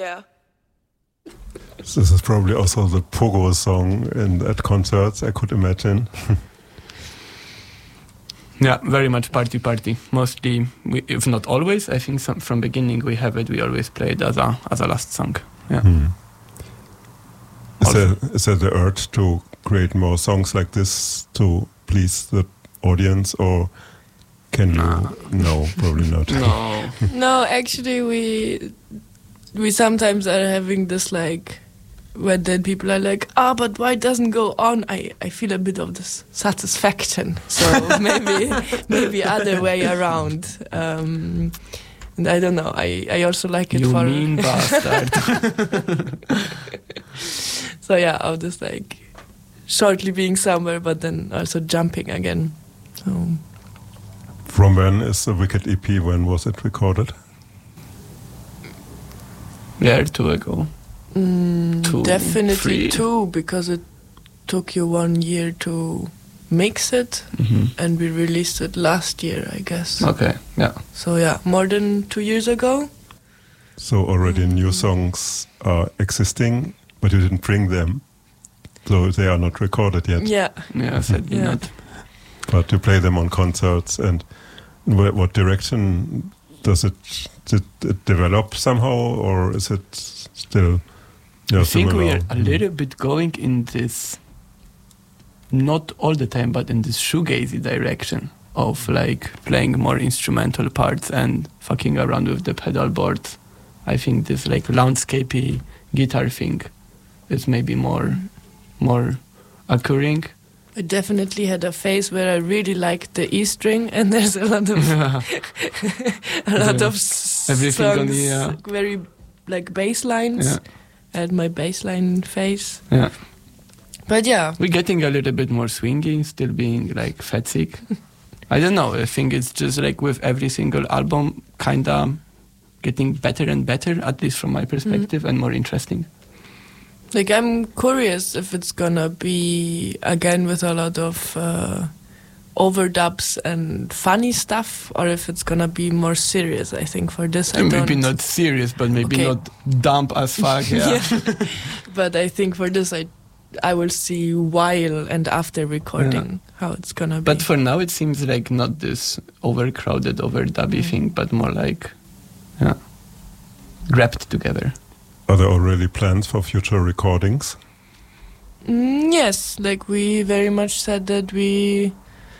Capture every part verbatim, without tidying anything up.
Yeah. This is probably also the pogo song in at concerts, I could imagine. Yeah, very much party party. Mostly, we, if not always, I think some, from beginning we have it. We always play it as a as a last song. Yeah. Hmm. Is Also- there is there the urge to create more songs like this to please the audience, or can Nah. you? No, probably not. No. No, actually, we we sometimes are having this like when then people are like, ah, but why doesn't go on? I, I feel a bit of this satisfaction. So maybe maybe other way around. Um, and I don't know. I, I also like it You for mean bastard. so yeah, of this like shortly being somewhere, but then also jumping again. So From when is the Wicked E P? When was it recorded? Yeah, two ago. mm, Two, definitely three. two, because it took you one year to mix it, Mm-hmm. and we released it last year, I guess. Okay, yeah. So yeah, more than two years ago. So already new songs are existing, but you didn't bring them, so they are not recorded yet. Yeah. Yeah, sadly Yeah. not. But you play them on concerts, and wh- what direction does it, did it develop somehow, or is it still? Yeah, I think we similar? are a little bit going in this, not all the time, but in this shoegazy direction of like playing more instrumental parts and fucking around with the pedal boards. I think this like landscapey guitar thing is maybe more, more occurring. I definitely had a phase where I really liked the E string, and there's a lot of a lot The- of s- everything on songs, the, yeah. very like bass lines. Yeah, I had my bass line phase, yeah. but yeah, We're getting a little bit more swingy, still being like fetsick. I don't know. I think it's just like with every single album, kinda getting better and better, at least from my perspective, and more interesting. like I'm curious if it's gonna be again with a lot of uh, overdubs and funny stuff, or if it's gonna be more serious. I think for this, I Maybe don't. not serious, but maybe Okay. not dumb as fuck. Yeah. Yeah. But I think for this, I I will see while and after recording how it's gonna be. But for now, it seems like not this overcrowded, overdubby Mm. thing, but more like, yeah, wrapped together. Are there already plans for future recordings? Mm, yes, like we very much said that we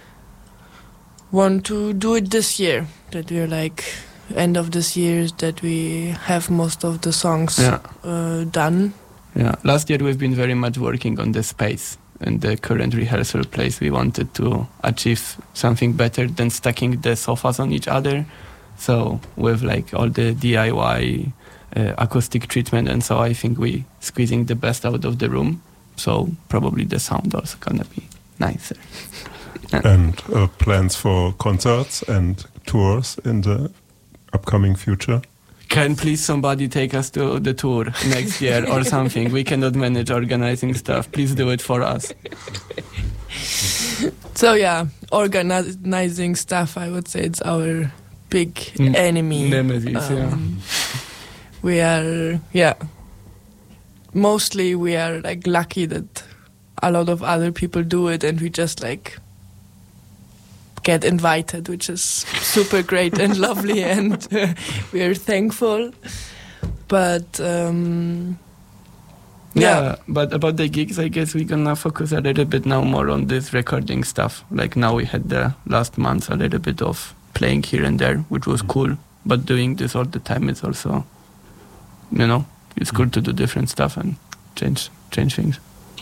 want to do it this year. That we're like end of this year that we have most of the songs Yeah, uh, done. yeah. Last year we've been very much working on the space and the current rehearsal place. We wanted to achieve something better than stacking the sofas on each other. So with like all the D I Y uh, acoustic treatment, and so I think we squeezing the best out of the room. So probably the sound also gonna be nicer. And uh, plans for concerts and tours in the upcoming future? Can please somebody take us to the tour next year or something? We cannot manage organizing stuff. Please do it for us. So yeah, organizing stuff, I would say it's our big Mm, enemy. Nemesis, yeah. Um, We are, yeah, mostly we are like lucky that a lot of other people do it, and we just like get invited, which is super great and lovely, and uh, we are thankful. But um, Yeah, yeah, but about the gigs, I guess we're gonna focus a little bit now more on this recording stuff. Like now we had the last month a little bit of playing here and there, which was cool. But doing this all the time is also, you know, it's cool to do different stuff and change change things.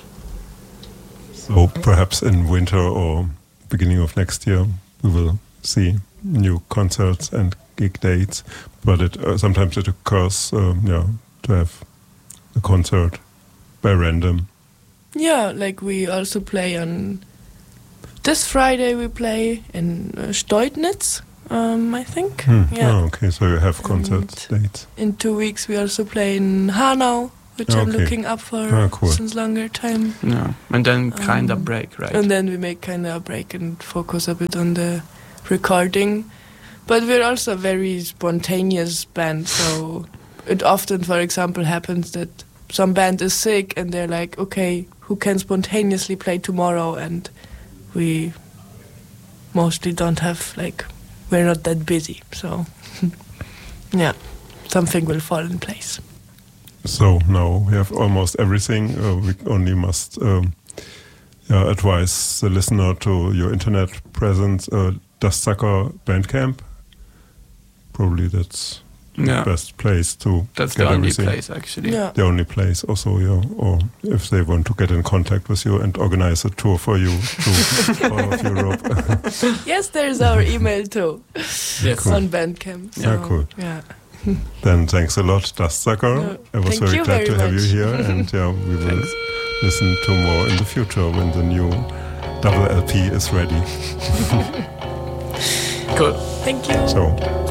So perhaps in winter or beginning of next year, we will see new concerts and gig dates. But it uh, sometimes it occurs, um, yeah, to have a concert by random. yeah, like we also play on this Friday. We play in uh, Steutnitz, um, I think. Hmm. Yeah. Oh, okay, so you have concert And- dates. In two weeks, we also play in Hanau, which I'm Okay. looking up for Ah, cool. since longer time. Yeah, and then kind of Um, break, right? And then we make kind of a break and focus a bit on the recording. But we're also a very spontaneous band, so it often, for example, happens that some band is sick and they're like, okay, who can spontaneously play tomorrow? And we mostly don't have, like, we're not that busy. So, yeah, something will fall in place. So now we have almost everything. Uh, we only must um, yeah, advise the listener to your internet presence, uh, Dustsucker Bandcamp. Probably that's Yeah. the best place to That's get the only everything. place, actually. Yeah. The only place also, yeah. Or if they want to get in contact with you and organize a tour for you to all of Europe. Yes, there's our email too. Yes. Cool. On Bandcamp. So, Yeah, cool. Yeah. Then thanks a lot, Dustsucker. No, I was thank very you glad very to have much. you here, and yeah, we will Thanks. listen to more in the future when the new double L P is ready. Cool. Thank you. So